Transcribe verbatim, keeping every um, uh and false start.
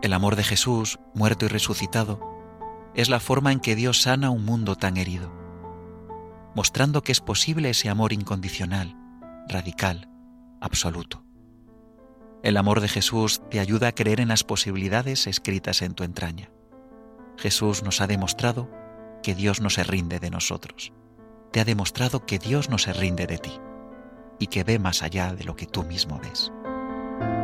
El amor de Jesús, muerto y resucitado, es la forma en que Dios sana un mundo tan herido, mostrando que es posible ese amor incondicional, radical, absoluto. El amor de Jesús te ayuda a creer en las posibilidades escritas en tu entraña. Jesús nos ha demostrado que Dios no se rinde de nosotros. Te ha demostrado que Dios no se rinde de ti y que ve más allá de lo que tú mismo ves.